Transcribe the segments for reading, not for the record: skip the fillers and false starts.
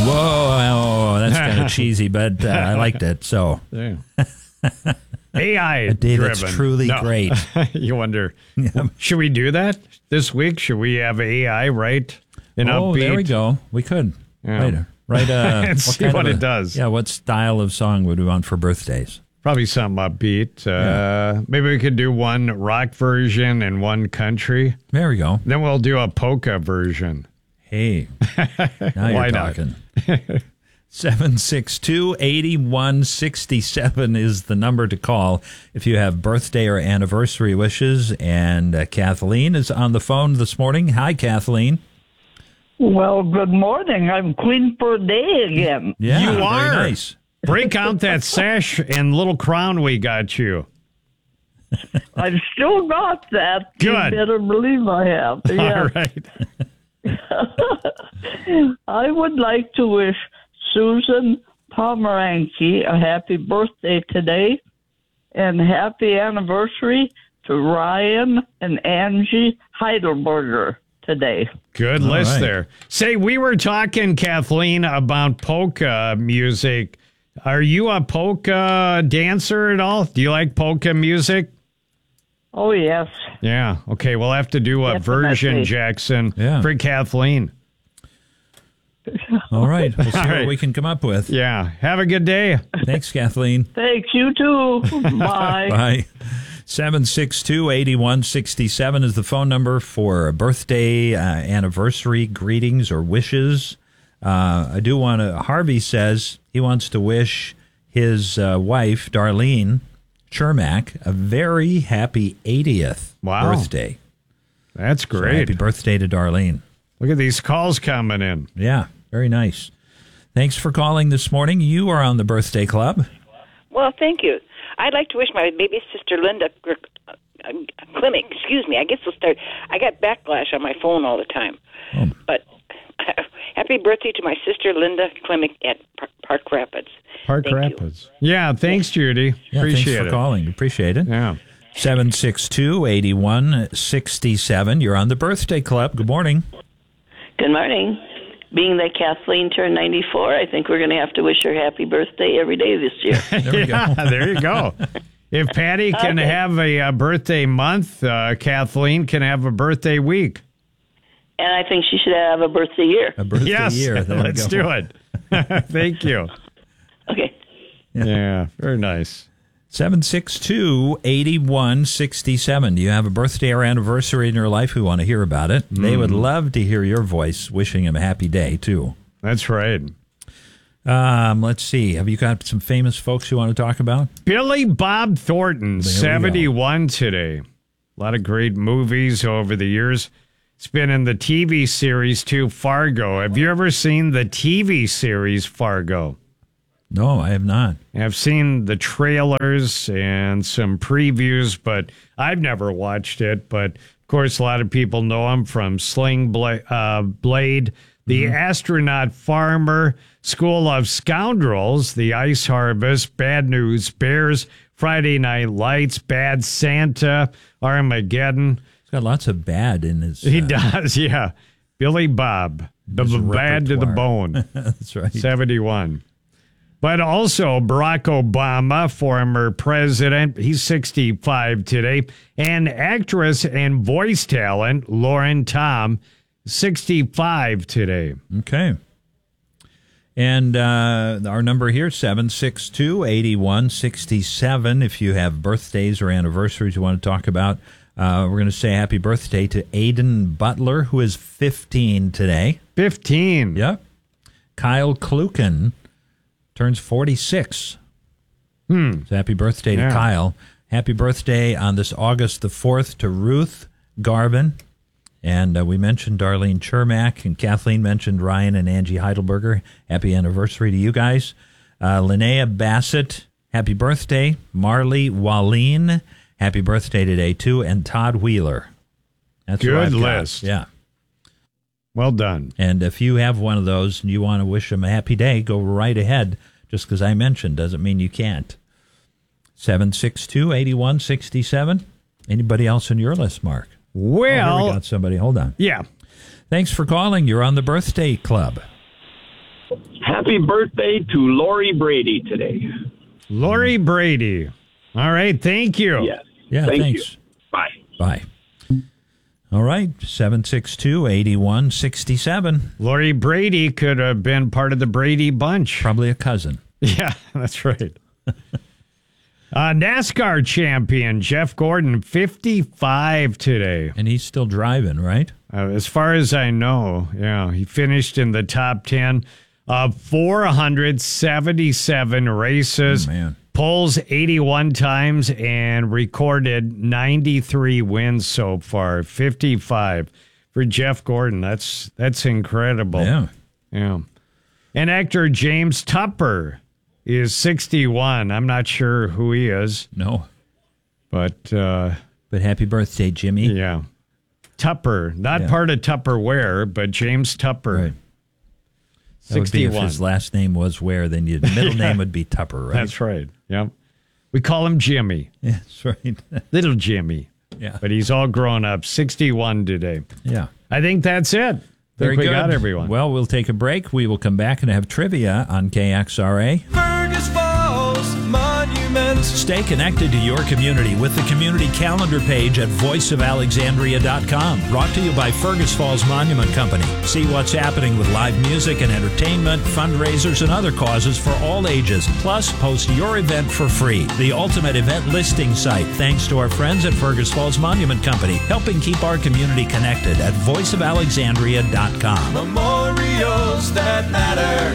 Whoa, that's kind of cheesy, but I liked it. So Yeah. AI a day driven. that's truly great. You wonder, should we do that this week? Should we have AI write an upbeat? There we go. We could. Yeah. Write And see what it does. Yeah, what style of song would we want for birthdays? Probably something upbeat. Maybe we could do one rock version and one country. There we go. Then we'll do a polka version. Hey, now Why you're not? talking. 762-8167 is the number to call if you have birthday or anniversary wishes. And Kathleen is on the phone this morning. Hi, Kathleen. Well, good morning. I'm queen for a day again. Yeah, You very are. nice. Break out that sash and little crown we got you. I've still got that. Good. You better believe I have. Yeah. All right. I would like to wish Susan Pomeranke a happy birthday today and happy anniversary to Ryan and Angie Heidelberger today. Good All list right. there. Say, we were talking, Kathleen, about polka music. Are you a polka dancer at all? Do you like polka music? Oh, yes. Yeah. Okay, we'll have to do a version, Definitely. Jackson, Yeah. for Kathleen. All right. We'll see All what right. we can come up with. Yeah. Have a good day. Thanks, Kathleen. Thanks, you too. Bye. Bye. 762-8167 is the phone number for a birthday, anniversary greetings or wishes. I do want to, Harvey says he wants to wish his wife, Darlene Chermak, a very happy 80th Wow. birthday. That's So great. happy birthday to Darlene. Look at these calls coming in. Yeah, very nice. Thanks for calling this morning. You are on the birthday club. Well, thank you. I'd like to wish my baby sister Linda Klimek, excuse me, I guess we'll start. I got backlash on my phone all the time. Oh. But happy birthday to my sister Linda Klimek at Park Rapids. Park Thank you. Rapids. Yeah, thanks, Judy. Yeah, Appreciate thanks for it. calling. Appreciate it. Yeah. 762-8167. You're on the birthday club. Good morning. Good morning. Being that Kathleen turned 94, I think we're going to have to wish her happy birthday every day this year. There we go. Yeah, there you go. If Patty can Okay. have a birthday month, Kathleen can have a birthday week. And I think she should have a birthday year. A birthday Yes, year. There we let's go. do it. Thank you. Okay. Yeah, very nice. 762-8167. Do you have a birthday or anniversary in your life? We want to hear about it. They would love to hear your voice wishing him a happy day, too. That's right. Let's see. Have you got some famous folks you want to talk about? Billy Bob Thornton, There we 71 today. A lot of great movies over the years. It's been in the TV series, too, Fargo. Have you ever seen the TV series Fargo? No, I have not. I've seen the trailers and some previews, but I've never watched it. But, of course, a lot of people know him from Sling Blade, The Astronaut Farmer, School of Scoundrels, The Ice Harvest, Bad News Bears, Friday Night Lights, Bad Santa, Armageddon. He's got lots of bad in his... He does, yeah. Billy Bob, the his bad to the repertoire. bone. That's right. 71. But also Barack Obama, former president, he's 65 today, and actress and voice talent Lauren Tom, 65 today. Okay. And our number here, 762-8167. If you have birthdays or anniversaries you want to talk about, we're going to say happy birthday to Aiden Butler, who is 15 today. 15. Yep. Kyle Kluken turns 46. So happy birthday to Yeah. Kyle. Happy birthday on this August the 4th to Ruth Garvin. And we mentioned Darlene Chermak, and Kathleen mentioned Ryan and Angie Heidelberger. Happy anniversary to you guys. Linnea Bassett, happy birthday. Marley Walleen, happy birthday today, too. And Todd Wheeler. That's Good what I've got. list. Yeah. Well done. And if you have one of those and you want to wish them a happy day, go right ahead. Just because I mentioned doesn't mean you can't. 762-8167. Anybody else on your list, Mark? Well, Here we got somebody. Hold on. yeah. Thanks for calling. You're on the birthday club. Happy birthday to Lori Brady today. Lori Brady. All right, thank you. Yes. Yeah, Thank thanks. you. Bye. Bye. All right, 762-8167. Lori Brady could have been part of the Brady Bunch. Probably a cousin. Yeah, that's right. NASCAR champion Jeff Gordon, 55 today. And he's still driving, right? As far as I know, yeah. He finished in the top 10 of 477 races. Oh, man. Poles 81 times and recorded 93 wins so far. 55 for Jeff Gordon. That's incredible. Yeah. Yeah. And actor James Tupper is 61. I'm not sure who he is. No. But happy birthday, Jimmy. yeah. Tupper. Not part of Tupperware, but James Tupper. Right. That would be 61. if his last name was Ware, then your middle name would be Tupper, right? That's right. Yep. We call him Jimmy. Yeah, that's right. Little Jimmy. Yeah. But he's all grown up. 61 today. Yeah. I think that's it. Very we good. got everyone. Well, we'll take a break. We will come back and have trivia on KXRA. Fergus Falls Monuments. Stay connected to your community with the community calendar page at voiceofalexandria.com. Brought to you by Fergus Falls Monument Company. See what's happening with live music and entertainment, fundraisers, and other causes for all ages. Plus, post your event for free. The ultimate event listing site, thanks to our friends at Fergus Falls Monument Company, helping keep our community connected at voiceofalexandria.com. Memorials that matter.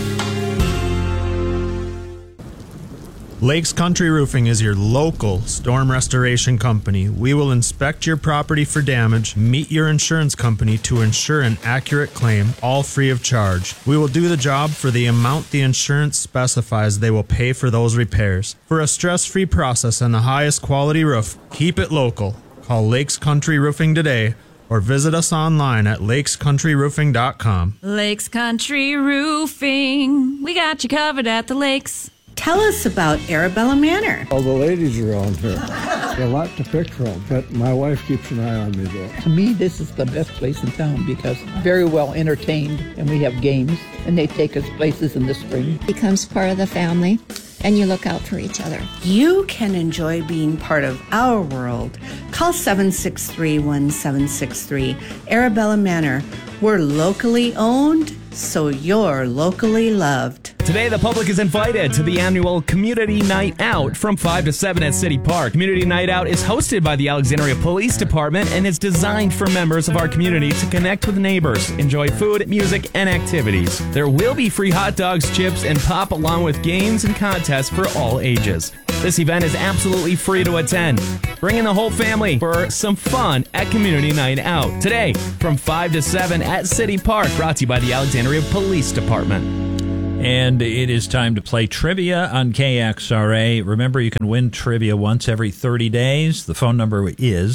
Lakes Country Roofing is your local storm restoration company. We will inspect your property for damage, meet your insurance company to ensure an accurate claim, all free of charge. We will do the job for the amount the insurance specifies they will pay for those repairs. For a stress-free process and the highest quality roof, keep it local. Call Lakes Country Roofing today or visit us online at lakescountryroofing.com. Lakes Country Roofing. We got you covered at the lakes. Tell us about Arabella Manor. All the ladies around here. A lot to pick from, but my wife keeps an eye on me, though. To me, this is the best place in town because very well entertained, and we have games, and they take us places in the spring. Becomes part of the family, and you look out for each other. You can enjoy being part of our world. Call 763-1763. Arabella Manor. We're locally owned, so you're locally loved. Today, the public is invited to the annual Community Night Out from 5 to 7 at City Park. Community Night Out is hosted by the Alexandria Police Department and is designed for members of our community to connect with neighbors, enjoy food, music, and activities. There will be free hot dogs, chips, and pop along with games and contests for all ages. This event is absolutely free to attend. Bring in the whole family for some fun at Community Night Out. Today, from 5 to 7 at City Park, brought to you by the Alexandria Police Department. And it is time to play trivia on KXRA. Remember, you can win trivia once every 30 days. The phone number is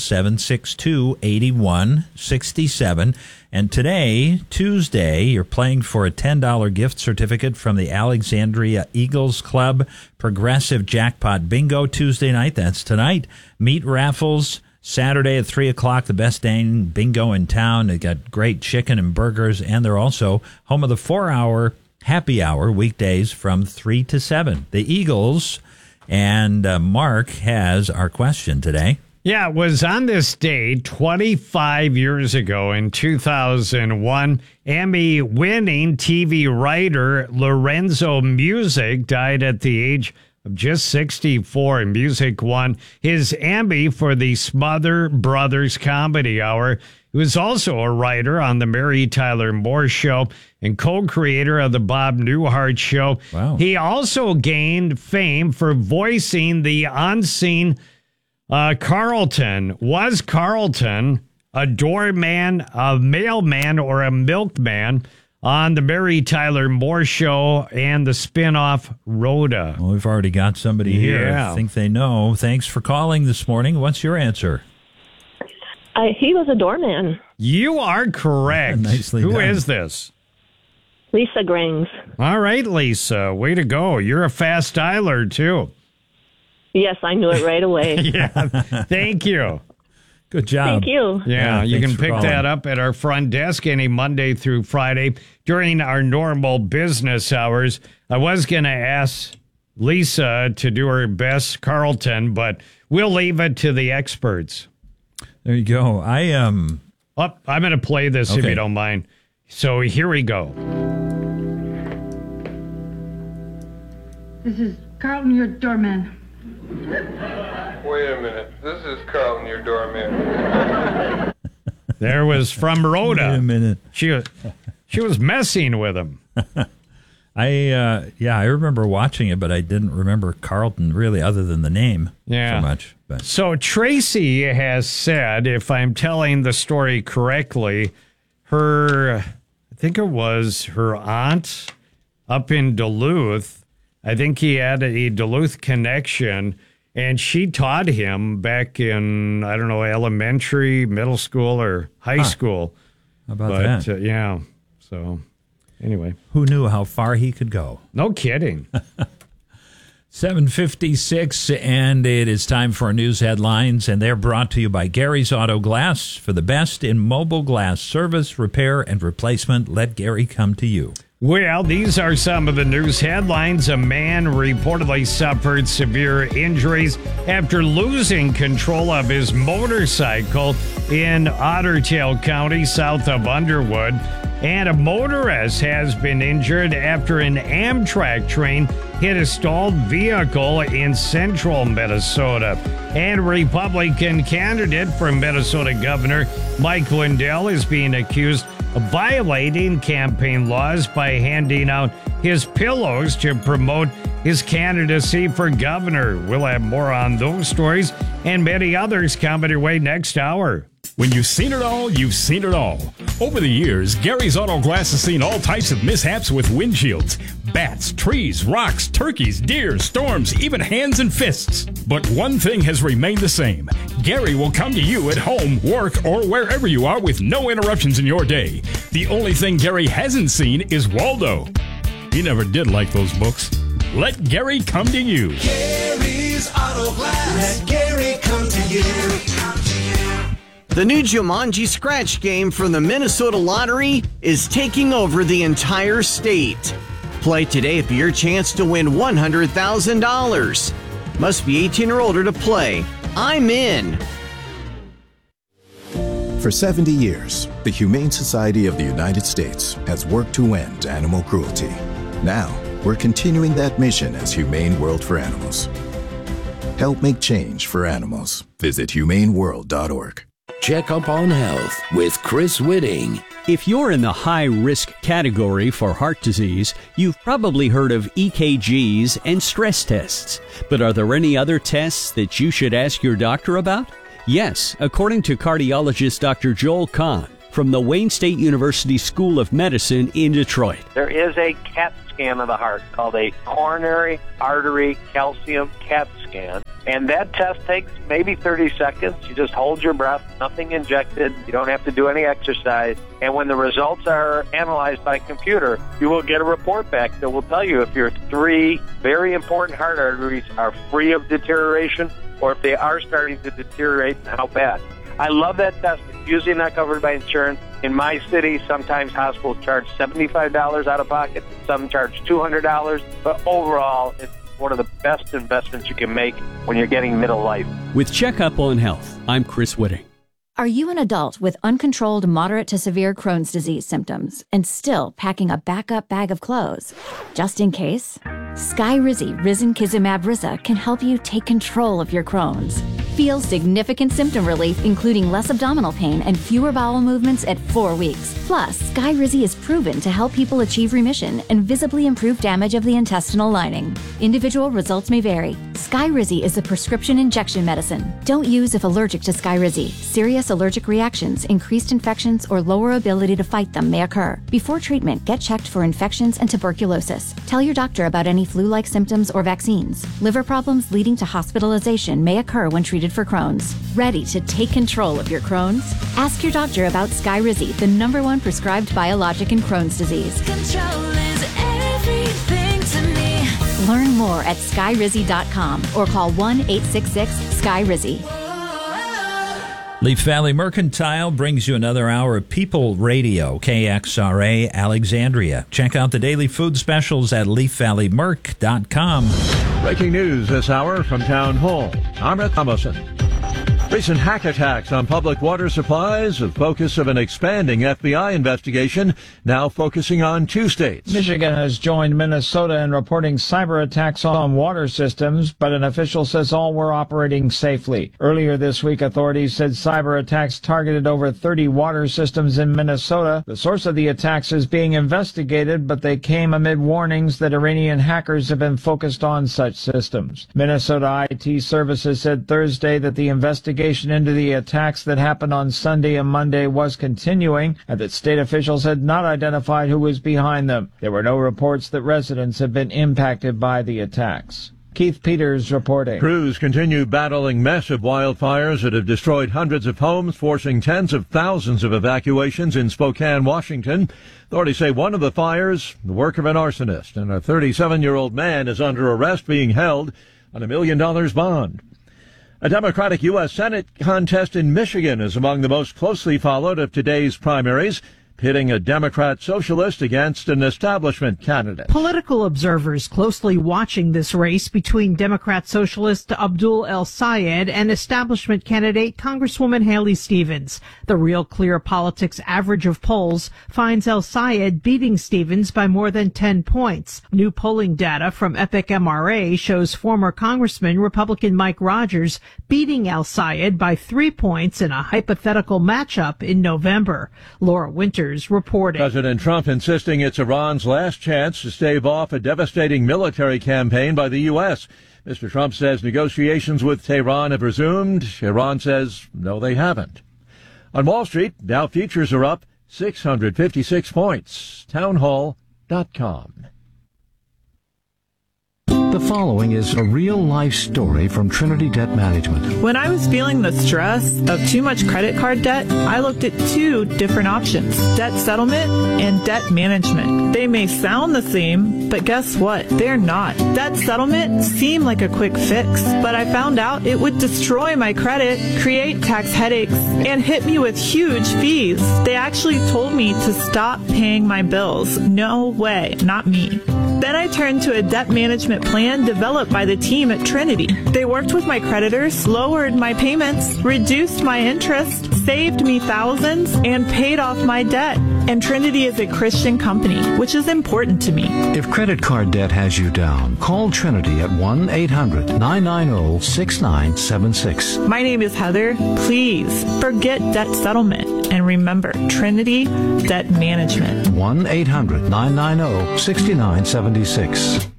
762-8167. And today, Tuesday, you're playing for a $10 gift certificate from the Alexandria Eagles Club Progressive Jackpot Bingo Tuesday night. That's tonight. Meat raffles Saturday at 3 o'clock, the best dang bingo in town. They got great chicken and burgers, and they're also home of the 4-hour happy hour weekdays from 3 to 7. The Eagles, and Mark has our question today. Yeah, it was on this day 25 years ago in 2001. Emmy-winning TV writer Lorenzo Music died at the age of just 64. Music won his Emmy for the Smother Brothers Comedy Hour. He was also a writer on the Mary Tyler Moore Show and co-creator of the Bob Newhart Show. Wow. He also gained fame for voicing the unseen Carlton. Was Carlton a doorman, a mailman, or a milkman on the Mary Tyler Moore Show and the spinoff Rhoda? Well, we've already got somebody here. Yeah. I think they know. Thanks for calling this morning. What's your answer? He was a doorman. You are correct. Nicely Who done. is this? Lisa Grings. All right, Lisa. Way to go. You're a fast dialer, too. Yes, I knew it right away. Yeah. Thank you. Good job. Thank you. Yeah, you thanks can for pick calling. that up at our front desk any Monday through Friday during our normal business hours. I was going to ask Lisa to do her best Carlton, but we'll leave it to the experts. There you go. I'm going to play this if Okay. you don't mind. So here we go. This is Carlton, your doorman. Wait a minute. This is Carlton, your doorman. There was from Rhoda. Wait a minute. She was messing with him. I remember watching it, but I didn't remember Carlton really, other than the name so much. But So Tracy has said, if I'm telling the story correctly, I think it was her aunt up in Duluth. I think he had a Duluth connection, and she taught him back in, I don't know, elementary, middle school, or high school. How about that? Yeah. So anyway. Who knew how far he could go? No kidding. 7:56, and it is time for news headlines, and they're brought to you by Gary's Auto Glass. For the best in mobile glass service, repair, and replacement, let Gary come to you. Well, these are some of the news headlines. A man reportedly suffered severe injuries after losing control of his motorcycle in Ottertail County, south of Underwood. And a motorist has been injured after an Amtrak train hit a stalled vehicle in central Minnesota. And Republican candidate for Minnesota Governor Mike Lindell is being accused of violating campaign laws by handing out his pillows to promote his candidacy for governor. We'll have more on those stories and many others coming your way next hour. When you've seen it all, you've seen it all. Over the years, Gary's Auto Glass has seen all types of mishaps with windshields. Bats, trees, rocks, turkeys, deer, storms, even hands and fists. But one thing has remained the same. Gary will come to you at home, work, or wherever you are with no interruptions in your day. The only thing Gary hasn't seen is Waldo. He never did like those books. Let Gary come to you. Gary's Auto Glass. Let Gary come to you. The new Jumanji Scratch game from the Minnesota Lottery is taking over the entire state. Play today for your chance to win $100,000. Must be 18 or older to play. I'm in. For 70 years, the Humane Society of the United States has worked to end animal cruelty. Now, we're continuing that mission as Humane World for Animals. Help make change for animals. Visit humaneworld.org. Check up on health with Chris Whitting. If you're in the high-risk category for heart disease, you've probably heard of EKGs and stress tests. But are there any other tests that you should ask your doctor about? Yes, according to cardiologist Dr. Joel Kahn from the Wayne State University School of Medicine in Detroit. There is a CAT scan of the heart called a coronary artery calcium CAT scan. And that test takes maybe 30 seconds. You just hold your breath, nothing injected. You don't have to do any exercise. And when the results are analyzed by computer, you will get a report back that will tell you if your 3 very important heart arteries are free of deterioration or if they are starting to deteriorate and how bad. I love that test. It's usually not covered by insurance. In my city, sometimes hospitals charge $75 out of pocket. Some charge $200. But overall, it's one of the best investments you can make when you're getting middle life. With Checkup on Health, I'm Chris Whitting. Are you an adult with uncontrolled moderate to severe Crohn's disease symptoms and still packing a backup bag of clothes? Just in case? Skyrizi Risankizumab Riza can help you take control of your Crohn's. Feel significant symptom relief, including less abdominal pain and fewer bowel movements at 4 weeks. Plus, Skyrizi is proven to help people achieve remission and visibly improve damage of the intestinal lining. Individual results may vary. Skyrizi is a prescription injection medicine. Don't use if allergic to Skyrizi. Serious allergic reactions, increased infections, or lower ability to fight them may occur. Before treatment, get checked for infections and tuberculosis. Tell your doctor about any flu-like symptoms or vaccines. Liver problems leading to hospitalization may occur when treated for Crohn's. Ready to take control of your Crohn's? Ask your doctor about Skyrizi, the #1 prescribed biologic in Crohn's disease. Control is everything to me. Learn more at skyrizi.com or call 1-866-SKYRIZI. Leaf Valley Mercantile brings you another hour of People Radio, KXRA Alexandria. Check out the daily food specials at leafvalleymerc.com. Breaking news this hour from Town Hall. Amrit Thomason. Recent hack attacks on public water supplies, the focus of an expanding FBI investigation, now focusing on 2 states. Michigan has joined Minnesota in reporting cyber attacks on water systems, but an official says all were operating safely. Earlier this week, authorities said cyber attacks targeted over 30 water systems in Minnesota. The source of the attacks is being investigated, but they came amid warnings that Iranian hackers have been focused on such systems. Minnesota IT Services said Thursday that the investigation into the attacks that happened on Sunday and Monday was continuing, and that state officials had not identified who was behind them. There were no reports that residents have been impacted by the attacks. Keith Peters reporting. Crews continue battling massive wildfires that have destroyed hundreds of homes, forcing tens of thousands of evacuations in Spokane, Washington. Authorities say one of the fires, the work of an arsonist, and a 37-year-old man is under arrest being held on $1 million bond. A Democratic U.S. Senate contest in Michigan is among the most closely followed of today's primaries, pitting a Democrat socialist against an establishment candidate. Political observers closely watching this race between Democrat socialist Abdul El-Sayed and establishment candidate Congresswoman Haley Stevens. The Real Clear Politics average of polls finds El-Sayed beating Stevens by more than 10 points. New polling data from Epic MRA shows former Congressman Republican Mike Rogers beating El-Sayed by 3 points in a hypothetical matchup in November. Laura Winters reporting. President Trump insisting it's Iran's last chance to stave off a devastating military campaign by the U.S. Mr. Trump says negotiations with Tehran have resumed. Iran says no, they haven't. On Wall Street, Dow futures are up 656 points. Townhall.com. The following is a real-life story from Trinity Debt Management. When I was feeling the stress of too much credit card debt, I looked at 2 different options, debt settlement and debt management. They may sound the same, but guess what? They're not. Debt settlement seemed like a quick fix, but I found out it would destroy my credit, create tax headaches, and hit me with huge fees. They actually told me to stop paying my bills. No way, not me. Then I turned to a debt management plan developed by the team at Trinity. They worked with my creditors, lowered my payments, reduced my interest, saved me thousands, and paid off my debt. And Trinity is a Christian company, which is important to me. If credit card debt has you down, call Trinity at 1-800-990-6976. My name is Heather. Please forget debt settlement and remember Trinity Debt Management. 1-800-990-6976.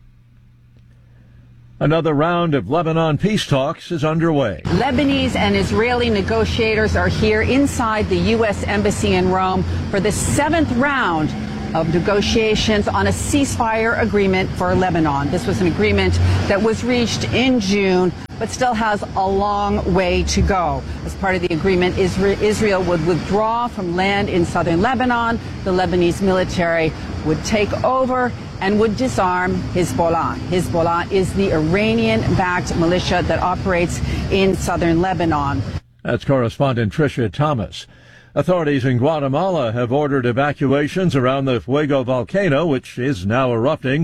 Another round of Lebanon peace talks is underway. Lebanese and Israeli negotiators are here inside the U.S. Embassy in Rome for the 7th round of negotiations on a ceasefire agreement for Lebanon. This was an agreement that was reached in June, but still has a long way to go. As part of the agreement, Israel would withdraw from land in southern Lebanon. The Lebanese military would take over and would disarm Hezbollah. Hezbollah is the Iranian-backed militia that operates in southern Lebanon. That's correspondent Tricia Thomas. Authorities in Guatemala have ordered evacuations around the Fuego volcano, which is now erupting.